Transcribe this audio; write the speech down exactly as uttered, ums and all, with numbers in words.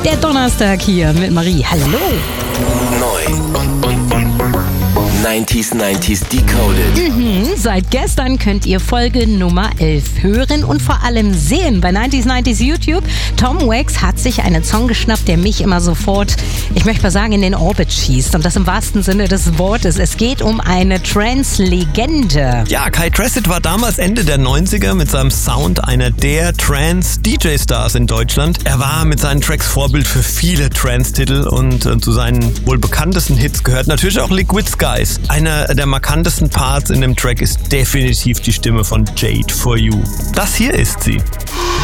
Der Donnerstag hier mit Marie. Hallo. Neu neunzig neunzig Decoded. Mhm, seit gestern könnt ihr Folge Nummer elf hören und vor allem sehen bei neunzig neunzig YouTube. Tom Wax hat sich einen Song geschnappt, der mich immer sofort, ich möchte mal sagen, in den Orbit schießt. Und das im wahrsten Sinne des Wortes. Es geht um eine Trance-Legende. Ja, Kai Tracid war damals Ende der neunziger mit seinem Sound einer der Trance-D J-Stars in Deutschland. Er war mit seinen Tracks Vorbild für viele Trance-Titel und äh, zu seinen wohl bekanntesten Hits gehört natürlich auch Liquid Skies. Einer der markantesten Parts in dem Track ist definitiv die Stimme von Jade For You. Das hier ist sie.